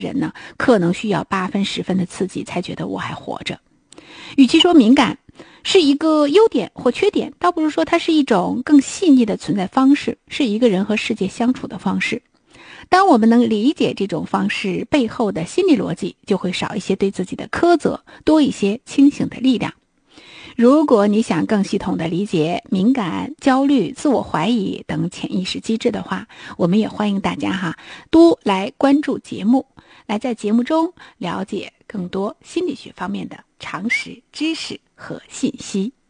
人呢，可能需要8分10分的刺激才觉得我还活着。与其说敏感是一个优点或缺点，倒不如说它是一种更细腻的存在方式，是一个人和世界相处的方式。当我们能理解这种方式背后的心理逻辑，就会少一些对自己的苛责，多一些清醒的力量。如果你想更系统地理解敏感、焦虑、自我怀疑等潜意识机制的话，我们也欢迎大家多来关注节目，来在节目中了解更多心理学方面的常识、知识和信息。